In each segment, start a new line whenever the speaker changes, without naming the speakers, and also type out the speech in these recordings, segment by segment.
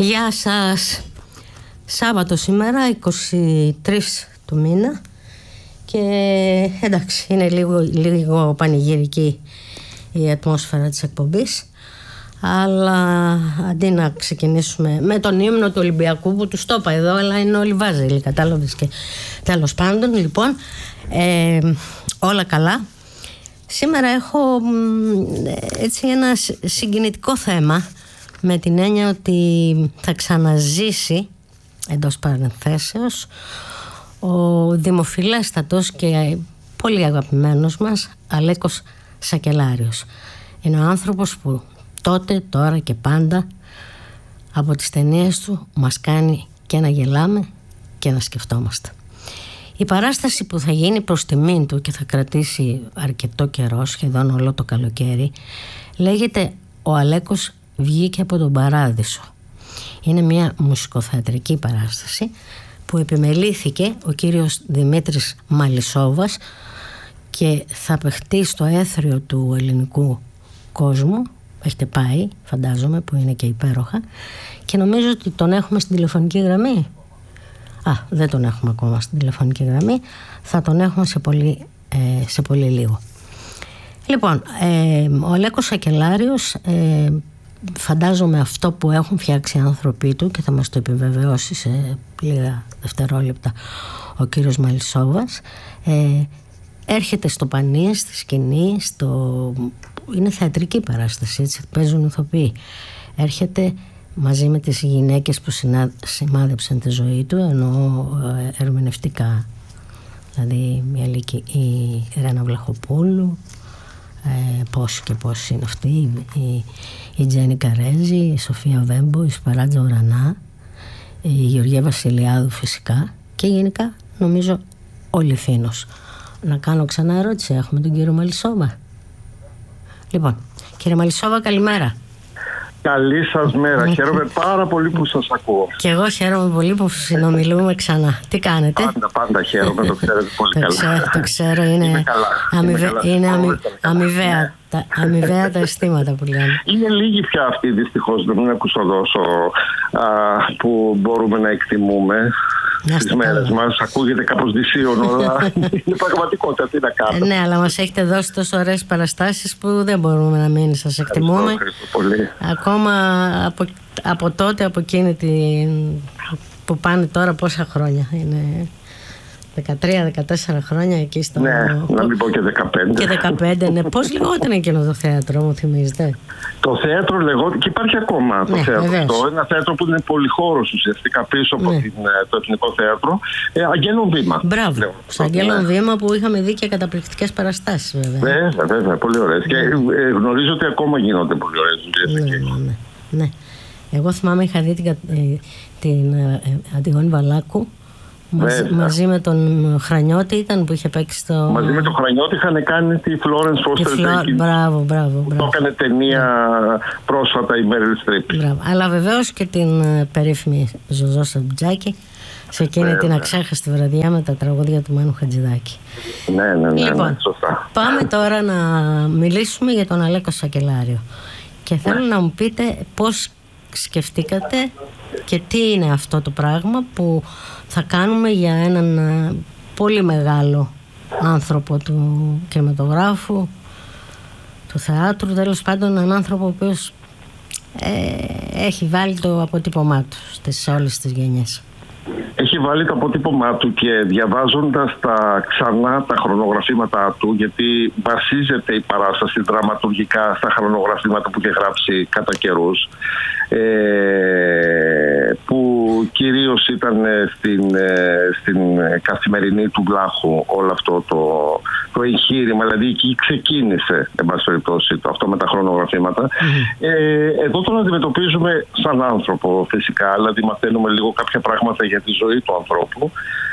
Γεια σας. Σάββατο σήμερα, 23 του μήνα. Και εντάξει, είναι λίγο πανηγυρική η ατμόσφαιρα της εκπομπής. Αλλά αντί να ξεκινήσουμε με τον ύμνο του Ολυμπιακού, που τους το είπα εδώ, αλλά είναι όλοι Βάζελοι, κατάλαβες, και τέλος πάντων, λοιπόν, όλα καλά. Σήμερα έχω έτσι ένα συγκινητικό θέμα, με την έννοια ότι θα ξαναζήσει, εντός παρενθέσεως, ο δημοφιλέστατος και πολύ αγαπημένος μας Αλέκος Σακελάριος. Είναι ο άνθρωπος που τότε, τώρα και πάντα από τις ταινίες του μας κάνει και να γελάμε και να σκεφτόμαστε. Η παράσταση που θα γίνει προς τιμήν του και θα κρατήσει αρκετό καιρό, σχεδόν όλο το καλοκαίρι, λέγεται «Ο Αλέκος βγήκε από τον Παράδεισο». Είναι μια μουσικοθεατρική παράσταση που επιμελήθηκε ο κύριος Δημήτρης Μαλισσόβας και θα παιχτεί στο έθριο του ελληνικού κόσμου. Έχετε πάει, φαντάζομαι, που είναι και υπέροχα, και νομίζω ότι τον έχουμε στην τηλεφωνική γραμμή. Δεν τον έχουμε ακόμα στην τηλεφωνική γραμμή. Θα τον έχουμε σε πολύ λίγο. Λοιπόν, ο Αλέκος Σακελάριος, φαντάζομαι αυτό που έχουν φτιάξει οι άνθρωποι του, και θα μας το επιβεβαιώσει σε λίγα δευτερόλεπτα ο κύριος Μαλισσόβας, έρχεται στο πανί, στη σκηνή, είναι θεατρική παράσταση, έτσι, παίζουν ηθοποιοί. Έρχεται μαζί με τις γυναίκες που σημάδεψαν τη ζωή του, εννοώ ερμηνευτικά, δηλαδή η Ρένα Βλαχοπούλου, πώς και πώς είναι αυτή, η Τζέννη Καρέζη, η Σοφία Βέμπο, η Σπαράτζα Ουρανά, η Γεωργία Βασιλιάδου φυσικά, και γενικά νομίζω όλοι Φίνος. Να κάνω ξανά ερώτηση, έχουμε τον κύριο Μαλισσόβα. Λοιπόν, κύριε Μαλισσόβα, καλημέρα.
Καλή σας μέρα. Χαίρομαι πάρα πολύ που σας ακούω.
Και εγώ χαίρομαι πολύ που συνομιλούμε ξανά. Τι κάνετε?
Πάντα χαίρομαι, το ξέρετε πολύ καλά.
Το ξέρω, είναι αμοιβαία τα αισθήματα που λένε.
Είναι λίγοι πια αυτοί, δυστυχώς, δεν είναι ακουσοδόσο, που μπορούμε να εκτιμούμε στις μέρες μας. Ακούγεται κάπως δυσίωνο, αλλά είναι πραγματικότητα, τι να κάνουμε.
Ναι, αλλά μας έχετε δώσει τόσο ωραίες παραστάσεις που δεν μπορούμε να μην σας εκτιμούμε.
Ευχαριστώ πολύ.
Ακόμα από τότε, από εκείνη που πάνε τώρα πόσα χρόνια είναι, 13-14 χρόνια εκεί στο...
Ναι, να μην πω και 15.
Και 15, ναι. Πώς λεγόταν εκείνο το θέατρο, μου θυμίζετε?
Το θέατρο λεγόταν, και υπάρχει ακόμα το θέατρο αυτό, ένα θέατρο που είναι πολυχώρος ουσιαστικά πίσω από το Εθνικό Θέατρο, Αγγέλων Βήμα.
Μπράβο, στο Αγγέλων Βήμα, που είχαμε δει και καταπληκτικές παραστάσεις, βέβαια.
Βέβαια, πολύ ωραίες. Και γνωρίζω ότι ακόμα γίνονται πολύ ωραίες δουλειές.
Ναι. Εγώ θυμάμαι, είχα δει την Αντιγόνη Βαλάκου μαζί με τον Χρανιώτη, ήταν που είχε παίξει το...
Μαζί με τον Χρανιώτη είχαν κάνει τη Florence Foster.
Μπράβο. Το
έκανε ταινία πρόσφατα η Meryl Streep.
Αλλά βεβαίως και την περίφημη Ζωζό Σαμπτζάκη σε εκείνη την αξέχαστη βραδιά με τα τραγούδια του Μάνου Χατζηδάκη.
Ναι,
Λοιπόν,
σωστά.
πάμε τώρα να μιλήσουμε για τον Αλέκο Σακελάριο. Και θέλω να μου πείτε πώς σκεφτήκατε και τι είναι αυτό το πράγμα που θα κάνουμε για έναν πολύ μεγάλο άνθρωπο του κινηματογράφου, του θεάτρου, τέλος πάντων έναν άνθρωπο ο οποίος έχει βάλει το αποτύπωμά του σε όλες τις γενιές.
Έχει βάλει το αποτύπωμά του, και διαβάζοντας ξανά τα χρονογραφήματά του, γιατί βασίζεται η παράσταση δραματουργικά στα χρονογραφήματα που είχε γράψει κατά καιρούς, που κυρίως ήταν στην καθημερινή του Βλάχου όλο αυτό το εγχείρημα, δηλαδή εκεί ξεκίνησε, εν πάση περιπτώσει, αυτό με τα χρονογραφήματα. Εδώ τον αντιμετωπίζουμε σαν άνθρωπο φυσικά, δηλαδή μαθαίνουμε λίγο κάποια πράγματα για τη ζωή του ανθρώπου,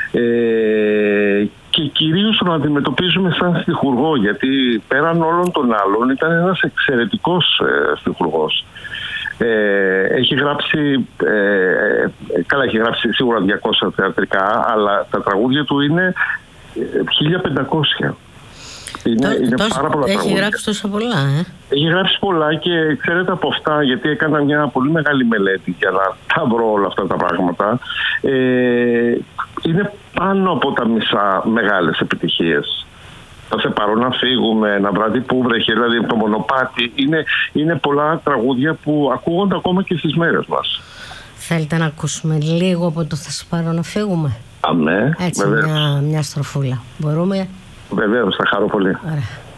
και κυρίως τον αντιμετωπίζουμε σαν στιχουργό, γιατί πέραν όλων των άλλων ήταν ένας εξαιρετικός στιχουργός. Έχει γράψει έχει γράψει σίγουρα 200 θεατρικά, αλλά τα τραγούδια του είναι 1500. Είναι πάρα πολλά τραγούδια.
Έχει γράψει τόσα πολλά,
Έχει γράψει πολλά και ξέρετε από αυτά, γιατί έκανα μια πολύ μεγάλη μελέτη για να τα βρω όλα αυτά τα πράγματα. Είναι πάνω από τα μισά μεγάλες επιτυχίες. Θα σε πάρω να φύγουμε, ένα βράδυ που βρέχει, δηλαδή το μονοπάτι. Είναι πολλά τραγούδια που ακούγονται ακόμα και στις μέρες μας.
Θέλετε να ακούσουμε λίγο από το «Θα σε πάρω να φύγουμε»?
Αμέ,
έτσι, μια στροφούλα. Μπορούμε?
Βεβαίως, θα χαρώ πολύ.
Ωραία.